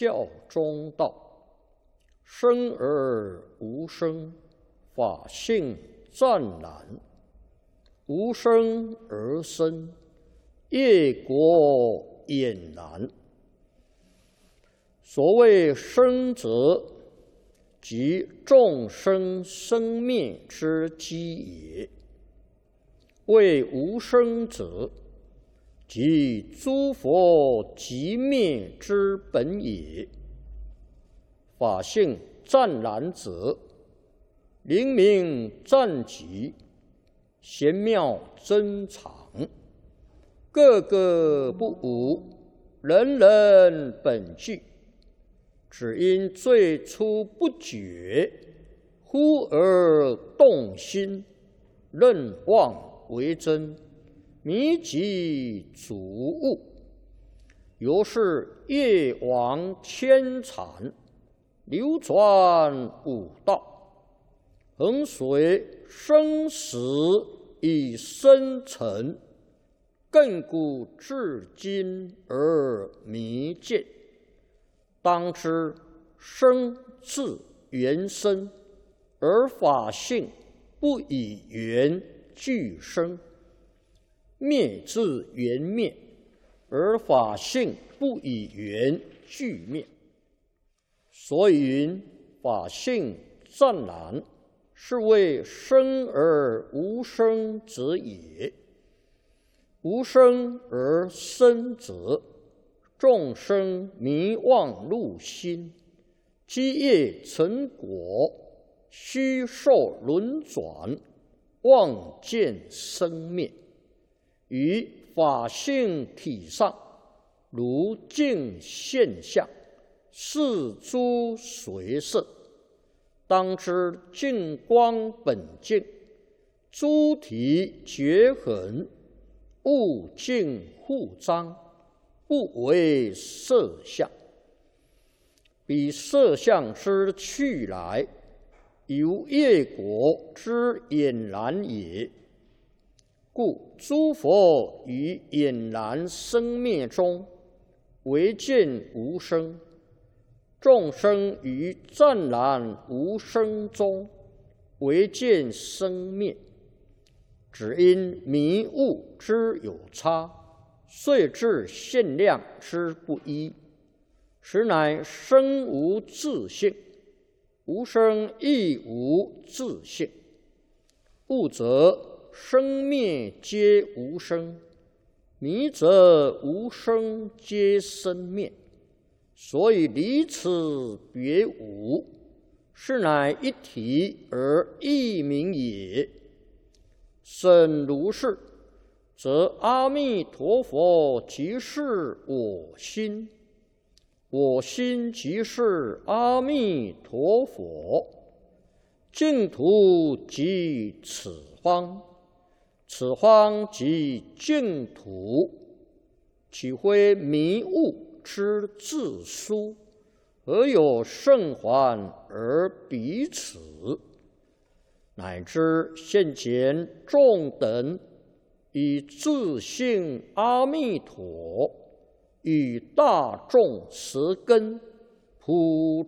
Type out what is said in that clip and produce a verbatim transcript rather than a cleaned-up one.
教中道。生而无生，法性湛然；无生而生，业果俨然。所谓生者，即众生生灭之基也；谓无生者，即诸佛寂灭之本也。法性湛然者，灵明湛极，玄妙珍藏，个个不无，人人本具。只因最初不觉，忽而动心，认妄为真，迷己主悟，由是业王牵缠，流转五道，恒随生死以生沉，亘古至今而弥见。当知生自缘生，而法性不以缘俱生；灭自缘灭，而法性不以缘俱灭。所以云法性湛然，是谓生而无生者也。无生而生者，众生迷妄入心，积业成果，虚受轮转，妄见生灭。于法性体上，如镜现象，是诸随色。当知净光本净，诸体绝痕，物净互彰，不为色相。彼色相之去来，由业果之俨然也。故诸佛于俨然生灭中，唯见无生；众生于湛然无生中，唯见生灭。只因迷悟之有差，遂致现量之不一，实乃生无自性，无生亦无自性。悟则生灭皆无生，迷则无生皆生灭。所以离此别无，是乃一体而异名也。甚如是，则阿弥陀佛即是我心，我心即是阿弥陀佛，净土即此方，此方即净土，岂非迷悟之自殊？何有圣还而彼此？乃至现前众等以自性阿弥陀，与大众十根普